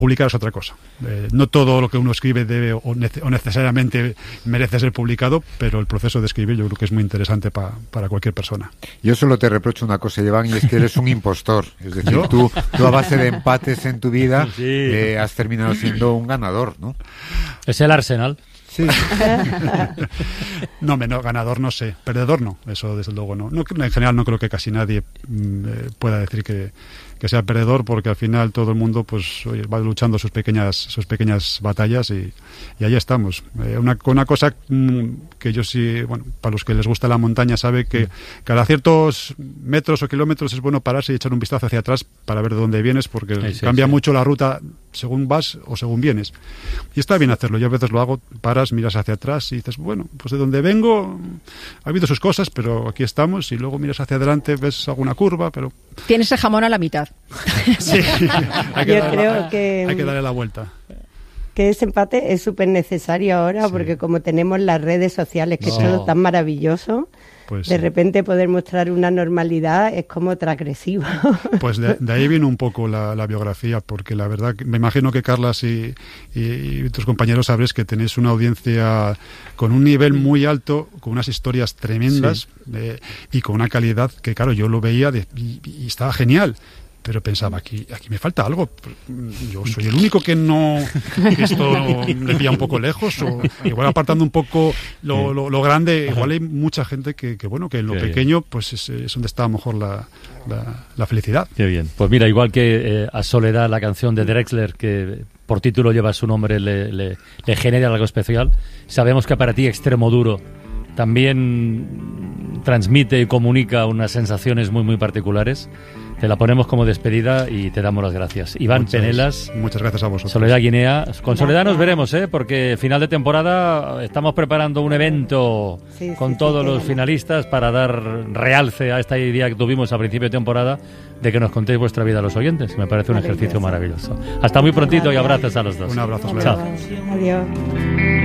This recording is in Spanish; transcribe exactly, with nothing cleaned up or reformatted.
Publicar es otra cosa. Eh, no todo lo que uno escribe debe o, nece- o necesariamente merece ser publicado, pero el proceso de escribir yo creo que es muy interesante pa, para cualquier persona. Yo solo te reprocho una cosa, Iván, y es que eres un impostor. Es decir, tú, tú a base de empates en tu vida Sí. eh, has terminado siendo un ganador, ¿no? Es el Arsenal. Sí. No, me, no, ganador no sé, perdedor no, eso desde luego no. no en general no creo que casi nadie mm, eh, pueda decir que, que sea perdedor, porque al final todo el mundo pues oye, va luchando sus pequeñas sus pequeñas batallas y, y ahí estamos. Eh, una, una cosa mm, que yo sí, bueno, para los que les gusta la montaña sabe que cada ciertos metros o kilómetros es bueno pararse y echar un vistazo hacia atrás para ver de dónde vienes, porque Sí, sí, cambia sí. mucho la ruta según vas o según vienes. Y está bien hacerlo, yo a veces lo hago, paras, miras hacia atrás y dices, bueno, pues de donde vengo ha habido sus cosas, pero aquí estamos, y luego miras hacia adelante, ves alguna curva, pero... Tienes el jamón a la mitad. Sí, hay que, Yo darle, creo la, que- hay que darle la vuelta. Que ese empate es súper necesario ahora, Sí. porque como tenemos las redes sociales, que No. es todo tan maravilloso, Pues, de sí. repente poder mostrar una normalidad es como transgresiva. Pues de, de ahí viene un poco la, la biografía, porque la verdad, que me imagino que Carlas y, y, y tus compañeros sabréis que tenéis una audiencia con un nivel muy alto, con unas historias tremendas eh, y con una calidad que, claro, yo lo veía de, y, y estaba genial. Pero pensaba, aquí aquí me falta algo. Yo soy el único que no... que esto le pilla un poco lejos. O igual apartando un poco lo, lo, lo grande, igual hay mucha gente que, que bueno, que en lo Qué pequeño pues es, es donde está a lo mejor la, la, la felicidad. Qué bien. Pues mira, igual que eh, a Soledad, la canción de Drexler, que por título lleva su nombre, le, le, le genera algo especial, sabemos que para ti Extremoduro también transmite y comunica unas sensaciones muy, muy particulares. Te la ponemos como despedida y te damos las gracias. Iván Muchas- Penelas, Muchas gracias a vosotros. Soledad Guinea. Con Soledad nos veremos, ¿eh? Porque final de temporada estamos preparando un evento Sí, sí, con sí, todos qué los ganas. finalistas para dar realce a esta idea que tuvimos a principio de temporada de que nos contéis vuestra vida a los oyentes. Me parece un ejercicio maravilloso. Hasta muy prontito y abrazos a los dos. Un abrazo, Soledad. Chao. Adiós.